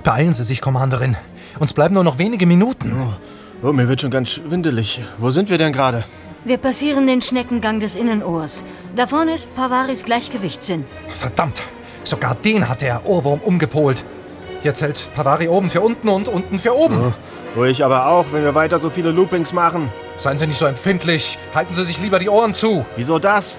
Beeilen Sie sich, Commanderin. Uns bleiben nur noch wenige Minuten. Oh, mir wird schon ganz schwindelig. Wo sind wir denn gerade? Wir passieren den Schneckengang des Innenohrs. Da vorne ist Pavaris Gleichgewichtssinn. Verdammt, sogar den hat der Ohrwurm umgepolt. Jetzt hält Pavari oben für unten und unten für oben. Ruhig aber auch, wenn wir weiter so viele Loopings machen. Seien Sie nicht so empfindlich. Halten Sie sich lieber die Ohren zu. Wieso das?